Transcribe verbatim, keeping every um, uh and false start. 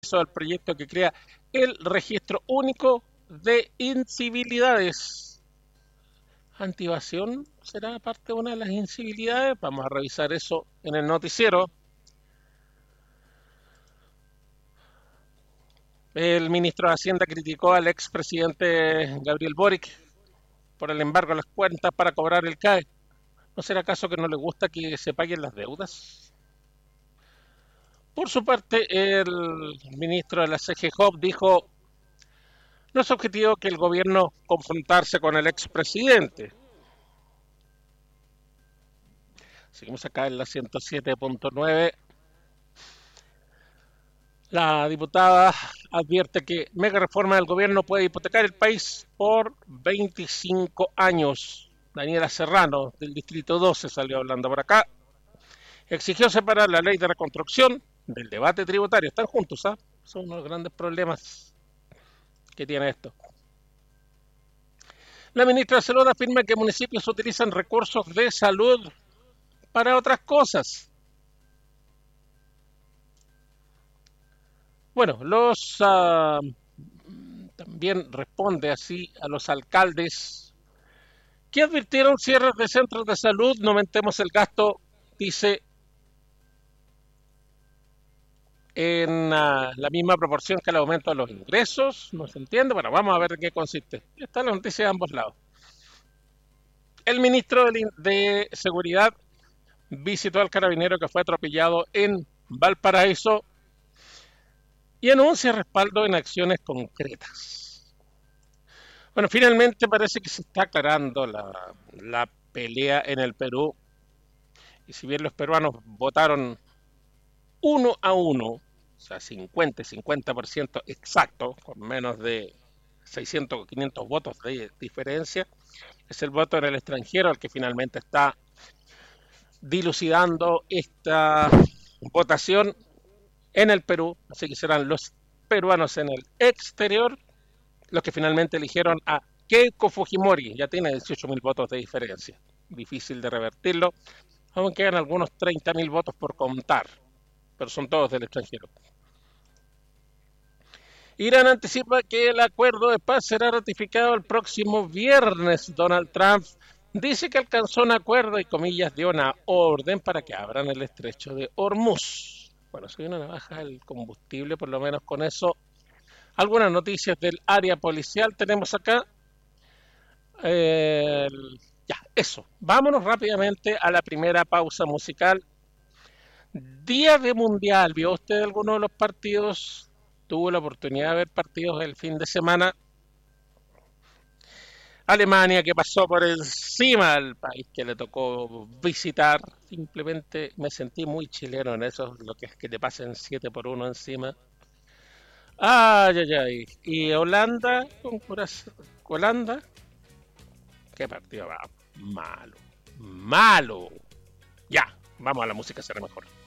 al proyecto que crea el registro único de incivilidades. ¿Antievasión será parte de una de las incivilidades? Vamos a revisar eso en el noticiero. El ministro de Hacienda criticó al expresidente Gabriel Boric por el embargo a las cuentas para cobrar el C A E. ¿No será acaso que no le gusta que se paguen las deudas? Por su parte, el ministro de la C G Job dijo: no es objetivo que el gobierno confrontarse con el expresidente. Seguimos acá en la ciento siete punto nueve. La diputada advierte que mega reforma del gobierno puede hipotecar el país por veinticinco años. Daniela Serrano, del Distrito doce, salió hablando por acá. Exigió separar la ley de reconstrucción del debate tributario. Están juntos, ¿ah? ¿eh? Son unos grandes problemas que tiene esto. La ministra de Salud afirma que municipios utilizan recursos de salud para otras cosas. Bueno, los uh, también responde así a los alcaldes que advirtieron cierres de centros de salud. No aumentemos el gasto, dice, en uh, la misma proporción que el aumento de los ingresos. No se entiende. Bueno, vamos a ver en qué consiste. Está la noticia de ambos lados. El ministro de, de Seguridad visitó al carabinero que fue atropellado en Valparaíso y anuncia respaldo en acciones concretas. Bueno, finalmente parece que se está aclarando la, la pelea en el Perú. Y si bien los peruanos votaron uno a uno, o sea, cincuenta y cincuenta por ciento exacto, con menos de seiscientos o quinientos votos de diferencia, es el voto en el extranjero el que finalmente está dilucidando esta votación en el Perú. Así que serán los peruanos en el exterior los que finalmente eligieron a Keiko Fujimori. Ya tiene dieciocho mil votos de diferencia. Difícil de revertirlo. Aún quedan algunos treinta mil votos por contar, pero son todos del extranjero. Irán anticipa que el acuerdo de paz será ratificado el próximo viernes. Donald Trump dice que alcanzó un acuerdo y, comillas, dio una orden para que abran el estrecho de Hormuz. Bueno, si viene una baja el combustible, por lo menos con eso. Algunas noticias del área policial tenemos acá. Eh, ya, eso. Vámonos rápidamente a la primera pausa musical. Día de Mundial. ¿Vio usted alguno de los partidos? Tuvo la oportunidad de ver partidos el fin de semana. Alemania, que pasó por encima del país que le tocó visitar. Simplemente me sentí muy chileno en eso, lo que es que te pasen siete por uno encima. Ay, ay, ay. Y Holanda, con Curaz- Holanda, qué partido va. Malo, malo. Ya, vamos a la música, será mejor.